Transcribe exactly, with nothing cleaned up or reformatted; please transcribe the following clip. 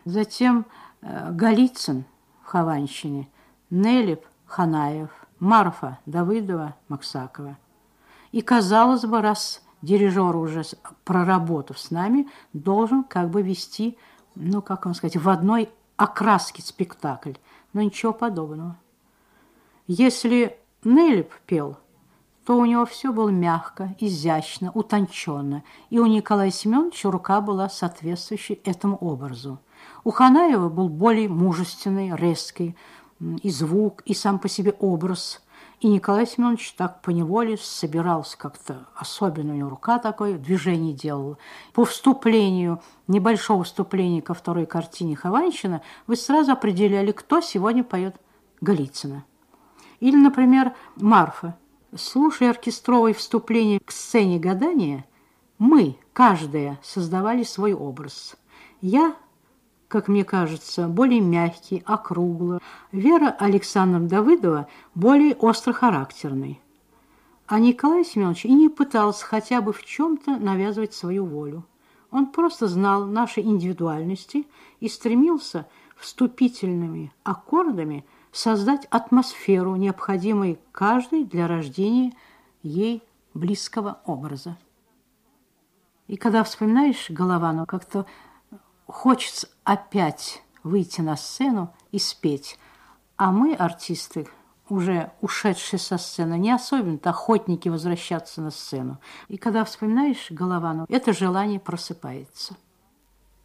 Затем э, Голицын в Хованщине, Нелеп Ханаев, Марфа Давыдова Максакова. И, казалось бы, раз дирижер уже, проработав с нами, должен как бы вести, ну, как вам сказать, в одной окраске спектакль. Но ничего подобного. Если Нелеп пел, то у него все было мягко, изящно, утонченно, и у Николая Семеновича рука была соответствующей этому образу. У Ханаева был более мужественный, резкий и звук, и сам по себе образ. И Николай Семенович так поневоле собирался как-то, особенно у него рука такое, движение делала. По вступлению, небольшого вступления ко второй картине «Хованщина» вы сразу определяли, кто сегодня поет Голицына. Или, например, Марфа. Слушая оркестровое вступление к сцене гадания, мы, каждая, создавали свой образ. Я, как мне кажется, более мягкий, округлый. Вера Александровна Давыдова более острохарактерный. А Николай Семенович и не пытался хотя бы в чем-то навязывать свою волю. Он просто знал наши индивидуальности и стремился вступительными аккордами создать атмосферу, необходимую каждой для рождения ей близкого образа. И когда вспоминаешь Голованова, как-то хочется опять выйти на сцену и спеть. А мы, артисты, уже ушедшие со сцены, не особенно охотники возвращаться на сцену. И когда вспоминаешь Голованова, это желание просыпается.